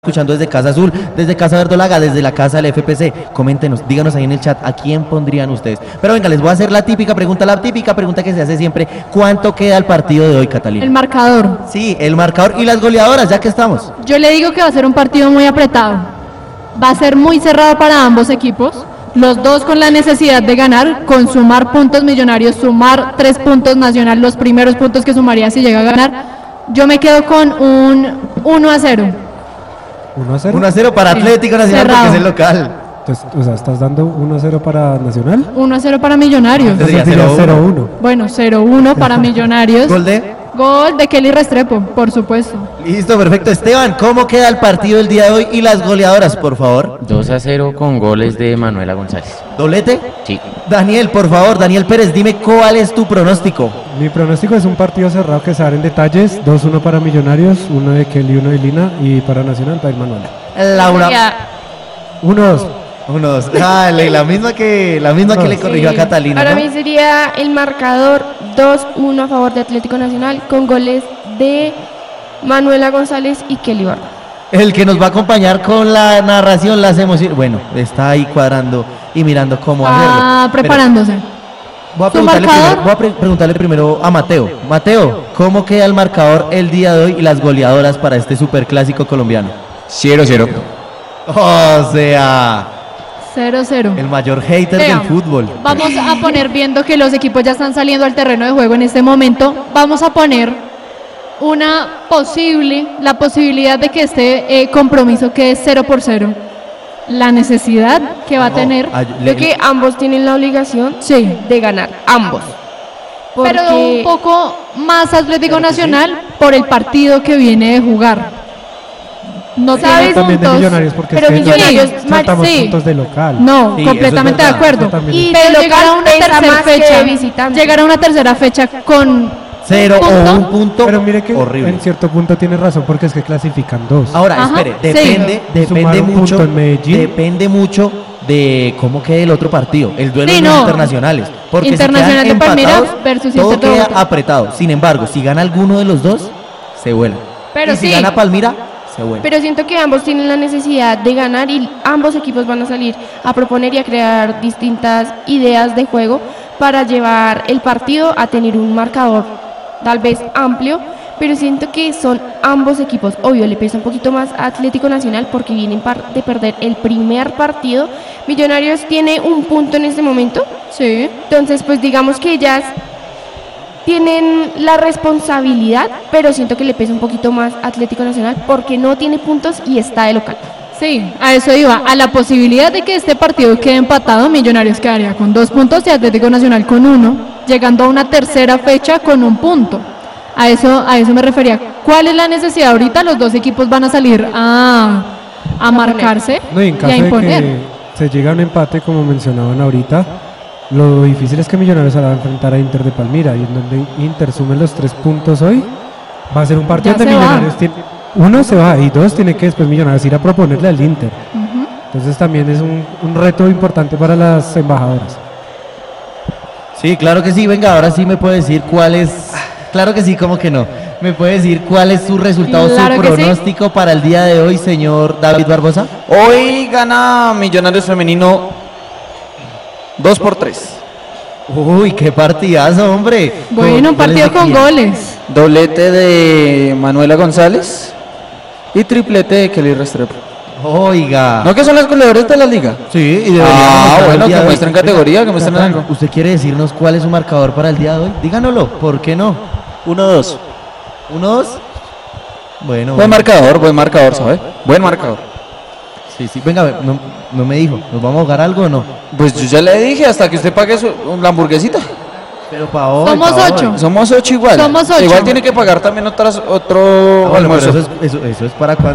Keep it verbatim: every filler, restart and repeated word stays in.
Escuchando desde Casa Azul, desde Casa Verdolaga, desde la Casa del F P C. Coméntenos, díganos ahí en el chat a quién pondrían ustedes. Pero venga, les voy a hacer la típica pregunta, la típica pregunta que se hace siempre. ¿Cuánto queda el partido de hoy, Catalina? El marcador. Sí, el marcador y las goleadoras, ya que estamos. Yo le digo que va a ser un partido muy apretado. Va a ser muy cerrado para ambos equipos. Los dos con la necesidad de ganar, con sumar puntos Millonarios, sumar tres puntos Nacional, los primeros puntos que sumaría si llega a ganar. Yo me quedo con un uno a cero. ¿uno a cero? uno a cero para Atlético Nacional Cerrado. porque es el local. Entonces, o sea, ¿estás dando uno a cero para Nacional? uno a cero para Millonarios. Entonces, Entonces sería sería cero cero uno. uno. Bueno, cero uno para Millonarios. Gol de... Gol de Kelly Restrepo, por supuesto. Listo, perfecto. Esteban, ¿cómo queda el partido del día de hoy y las goleadoras, por favor? dos a cero con goles de Manuela González. ¿Doblete? Sí. Daniel, por favor, Daniel Pérez, dime cuál es tu pronóstico. Mi pronóstico es un partido cerrado que se abre en detalles. dos uno para Millonarios, uno de Kelly, uno de Lina, y para Nacional, para Manuel. Laura. uno dos. Unos. Ah, la la misma que la misma que le corrigió a Sí. Catalina, Para ¿no? mí sería el marcador dos uno a favor de Atlético Nacional con goles de Manuela González y Kelly Barra. El que nos va a acompañar con la narración, las emociones. Bueno, está ahí cuadrando y mirando cómo Ah, hacerlo. preparándose. Pero voy a ¿Su preguntarle marcador? primero, voy a pre- preguntarle primero a Mateo. Mateo, ¿cómo queda el marcador el día de hoy y las goleadoras para este superclásico colombiano? cero cero. O sea, cero cero. el mayor hater Vean, del fútbol. Vamos a poner, viendo que los equipos ya están saliendo al terreno de juego en este momento, vamos a poner una posible, la posibilidad de que este eh, compromiso quede cero por cero. La necesidad que va a No, tener, ay- Creo que ambos tienen la obligación sí, de ganar, ambos. pero Porque un poco más Atlético Claro que sí. Nacional por el partido que viene de jugar. No ¿Sabes? tiene También de puntos, Millonarios, porque pero es que Millonarios, nosotros Mar- tratamos sí. puntos de local. No, Sí, eso completamente es de verdad. acuerdo. Eso también es- Pero Y de llegar a local una pesa tercera más que fecha, de visitante. llegar a una tercera fecha con Cero un o punto, un punto Pero mire que horrible. en cierto punto tiene razón, porque es que clasifican dos. Ahora, Ajá, espere, sí. depende, depende Sumar un mucho, punto en Medellín. depende mucho de cómo quede el otro partido, el duelo Sí, de los no. internacionales, porque Internacional si de quedan Palmira empatados, versus todo Inter de queda Bogotá. apretado. Sin embargo, si gana alguno de los dos, se vuela. Pero y si sí. gana Palmira, se vuela. Pero siento que ambos tienen la necesidad de ganar y ambos equipos van a salir a proponer y a crear distintas ideas de juego para llevar el partido a tener un marcador tal vez amplio, pero siento que son ambos equipos. Obvio, le pesa un poquito más a Atlético Nacional porque vienen par- de perder el primer partido. Millonarios tiene un punto en este momento, sí, entonces pues digamos que ellas tienen la responsabilidad, pero siento que le pesa un poquito más a Atlético Nacional porque no tiene puntos y está de local. sí, a eso iba, a la posibilidad de que este partido quede empatado, Millonarios quedaría con dos puntos y Atlético Nacional con uno, llegando a una tercera fecha con un punto. A eso, a eso me refería. ¿Cuál es la necesidad ahorita? Los dos equipos van a salir a, a marcarse No, y en y a caso de imponer. que se llegue a un empate, como mencionaban ahorita, lo difícil es que Millonarios se va a enfrentar a Inter de Palmira, y en donde Inter sume los tres puntos hoy, va a ser un partido Ya donde se va. Millonarios tiene, uno se va y dos tiene que después Millonarios ir a proponerle al Inter. Ujú. Entonces también es un, un reto importante para las embajadoras. Sí, claro que sí. Venga, ahora sí me puede decir cuál es. Claro que sí, ¿cómo que no? ¿Me puede decir cuál es su resultado, Claro su que sí. pronóstico para el día de hoy, señor David Barbosa? Hoy gana Millonarios Femenino dos por tres. Uy, qué partidazo, hombre. Bueno, un ¿Goles partido de con quién? goles. Doblete de Manuela González y triplete de Kelly Restrepo. Oiga. ¿No que son las goleadores de la liga? Sí, y deberíamos Ah, mostrar el bueno, día que de hoy. muestren categoría, que Venga, muestren Catán, algo. ¿usted quiere decirnos cuál es su marcador para el día de hoy? Díganoslo, ¿por qué no? uno dos. ¿Uno, dos? Bueno, Buen bueno. marcador, buen marcador, ¿sabe? Buen marcador. Sí, sí, venga, a ver, no, no me dijo, ¿nos vamos a jugar algo o no? Pues yo ya le dije hasta que usted pague su, la hamburguesita. Pero para hoy. Somos pa' hoy. ocho. Somos ocho igual. Somos ocho. Igual tiene que pagar también otras, otro Ah, bueno, pero almuerzo. eso es, eso, eso es para cuando.